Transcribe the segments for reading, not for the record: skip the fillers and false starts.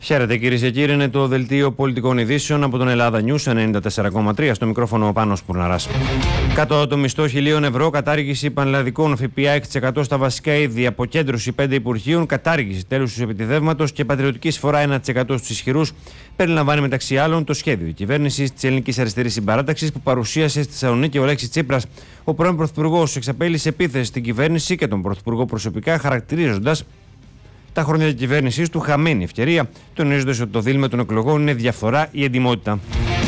Χαίρετε κυρίες και κύριοι, είναι το δελτίο πολιτικών ειδήσεων από τον Ελλάδα News 94,3. Στο μικρόφωνο ο Πάνος Πουρναράς. Κατώτατο μισθό 1.000 ευρώ, κατάργηση πανελλαδικών ΦΠΑ 6% στα βασικά είδη, αποκέντρωση 5 υπουργείων, κατάργηση τέλους του επιτιδεύματος και πατριωτική εισφορά 1% στους ισχυρούς. Περιλαμβάνει μεταξύ άλλων το σχέδιο κυβέρνησης της Ελληνικής Αριστερής Συμπαράταξης που παρουσίασε στη Θεσσαλονίκη ο Αλέξης Τσίπρας. Ο πρώην Πρωθυπουργός εξαπέλυσε επίθεση στην κυβέρνηση και τον Πρωθυπουργό προσωπικά, χαρακτηρίζοντας τα χρόνια της κυβέρνησής του χαμένη ευκαιρία, τονίζοντας ότι το δίλημμα των εκλογών είναι διαφθορά ή εντιμότητα.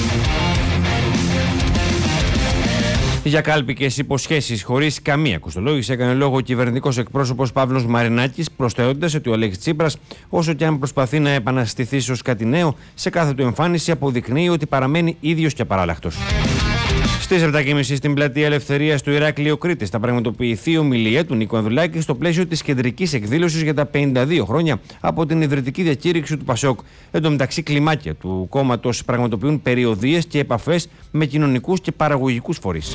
Για κάλπικες υποσχέσεις χωρίς καμία κοστολόγηση έκανε λόγο ο κυβερνητικός εκπρόσωπος Παύλος Μαρινάκης, προσθέτοντας ότι ο Αλέξης Τσίπρας, όσο και αν προσπαθεί να επαναστηθεί ως κάτι νέο, σε κάθε του εμφάνιση αποδεικνύει ότι παραμένει ίδιος και απαράλλαχτος. Στις 7.30 στην πλατεία Ελευθερίας του Ηράκλειο Κρήτης θα πραγματοποιηθεί η ομιλία του Νίκου Ανδρουλάκη στο πλαίσιο της κεντρικής εκδήλωσης για τα 52 χρόνια από την ιδρυτική διακήρυξη του ΠΑΣΟΚ. Εν τω μεταξύ, κλιμάκια του κόμματος πραγματοποιούν περιοδίες και επαφές με κοινωνικούς και παραγωγικούς φορείς.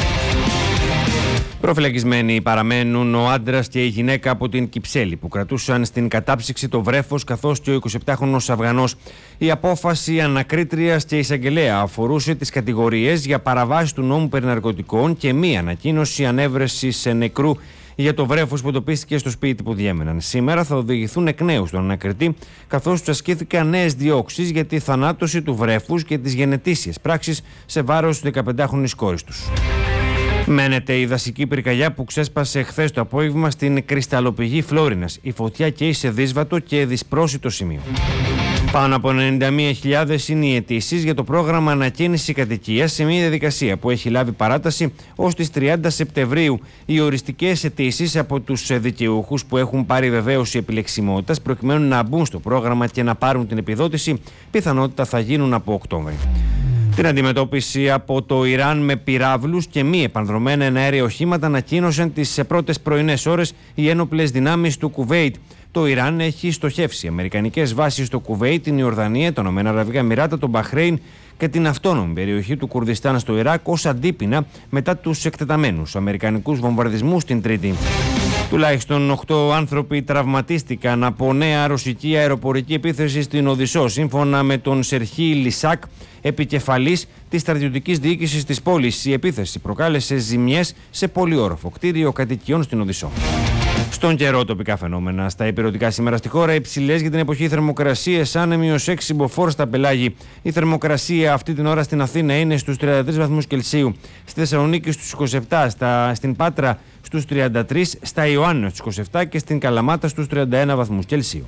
Προφυλακισμένοι παραμένουν ο άντρας και η γυναίκα από την Κυψέλη που κρατούσαν στην κατάψυξη το βρέφος καθώς και ο 27χρονος Αφγανός. Η απόφαση ανακρίτριας και εισαγγελέα αφορούσε τις κατηγορίες για παραβάση του νόμου περί ναρκωτικών και μία ανακοίνωση ανέβρεσης νεκρού για το βρέφος που εντοπίστηκε στο σπίτι που διέμεναν. Σήμερα θα οδηγηθούν εκ νέου στον ανακριτή, καθώς τους ασκήθηκαν νέες διώξεις για τη θανάτωση του βρέφους και τις γενετήσιες πράξεις σε βάρος του 15χρονης κόρης τους. Μένεται η δασική πυρκαγιά που ξέσπασε χθες το απόγευμα στην κρυσταλλοπηγή Φλόρινας. Η φωτιά καίει σε δύσβατο και δυσπρόσιτο σημείο. Πάνω από 91.000 είναι οι αιτήσεις για το πρόγραμμα ανακαίνιση κατοικίας σε μια διαδικασία που έχει λάβει παράταση ως τις 30 Σεπτεμβρίου. Οι οριστικές αιτήσεις από τους δικαιούχους που έχουν πάρει βεβαίωση επιλεξιμότητας προκειμένου να μπουν στο πρόγραμμα και να πάρουν την επιδότηση πιθανότητα θα γίνουν από Οκτώβρη. Την αντιμετώπιση από το Ιράν με πυράβλους και μη επανδρομένα εναέρια οχήματα ανακοίνωσαν τις πρώτες πρωινές ώρες οι ένοπλες δυνάμεις του Κουβέιτ. Το Ιράν έχει στοχεύσει αμερικανικές βάσεις στο Κουβέιτ, την Ιορδανία, τα Ηνωμένα Αραβικά Εμιράτα, τον Μπαχρέιν και την αυτόνομη περιοχή του Κουρδιστάν στο Ιράκ ως αντίπεινα μετά τους εκτεταμένους αμερικανικούς βομβαρδισμούς την Τρίτη. Τουλάχιστον 8 άνθρωποι τραυματίστηκαν από νέα ρωσική αεροπορική επίθεση στην Οδυσσό, σύμφωνα με τον Σερχή Λισάκ, επικεφαλής της στρατιωτικής διοίκησης της πόλης. Η επίθεση προκάλεσε ζημιές σε πολυόροφο κτίριο κατοικιών στην Οδυσσό. Στον καιρό, τοπικά φαινόμενα. Στα ηπειρωτικά σήμερα στη χώρα, υψηλές για την εποχή θερμοκρασίες, άνεμοι ως 6 μποφόρ στα πελάγη. Η θερμοκρασία αυτή την ώρα στην Αθήνα είναι στους 33 βαθμούς Κελσίου. Στη Θεσσαλονίκη στους 27, στην Πάτρα στους 33, στα Ιωάννη στους 27 και στην Καλαμάτα στους 31 βαθμούς Κελσίου.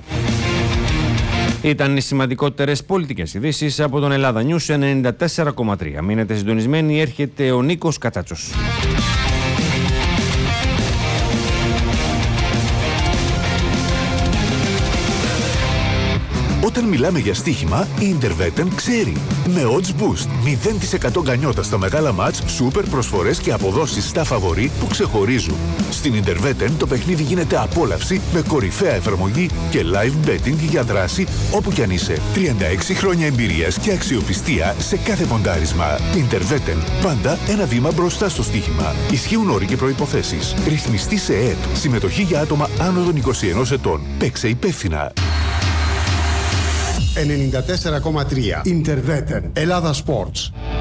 Ήταν οι σημαντικότερες πολιτικές ειδήσεις από τον Ελλάδα News 94,3. Μείνετε συντονισμένοι, έρχεται ο Νίκος Κατσάτσος. Όταν μιλάμε για στοίχημα, η Interveten ξέρει. Με odds boost, 0% γκανιότα στα μεγάλα μάτς, σούπερ προσφορές και αποδόσεις στα φαβορί που ξεχωρίζουν. Στην Interveten το παιχνίδι γίνεται απόλαυση με κορυφαία εφαρμογή και live betting για δράση όπου κι αν είσαι. 36 χρόνια εμπειρίας και αξιοπιστία σε κάθε ποντάρισμα. Interveten, πάντα ένα βήμα μπροστά στο στοίχημα. Ισχύουν όροι και προϋποθέσεις. Ρυθμιστή σε ΕΕΠ. Συμμετοχή για άτομα άνω των 21 ετών. Παίξε υπεύθυνα. 94,3 Interveten Ελλάδα Sports.